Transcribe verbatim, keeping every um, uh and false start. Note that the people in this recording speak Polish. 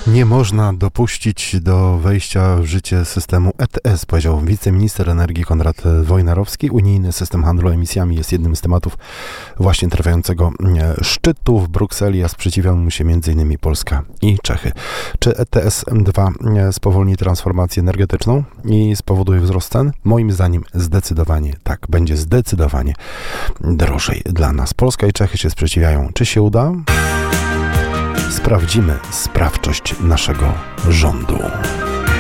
Nie można dopuścić do wejścia w życie systemu E T S, powiedział wiceminister energii Konrad Wojnarowski. Unijny system handlu emisjami jest jednym z tematów właśnie trwającego szczytu w Brukseli, a sprzeciwiają mu się między innymi Polska i Czechy. Czy E T S dwa spowolni transformację energetyczną i spowoduje wzrost cen? Moim zdaniem zdecydowanie tak. Będzie zdecydowanie drożej dla nas. Polska i Czechy się sprzeciwiają. Czy się uda? Sprawdzimy sprawczość naszego rządu.